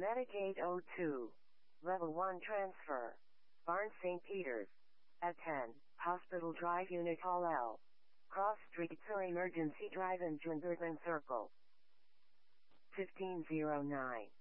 Metagate 02. Level 1 transfer. Barnes St. Peter's. At 10, Hospital Drive Unit Hall L. Cross Street or Emergency Drive in Jungerton Circle. 1509.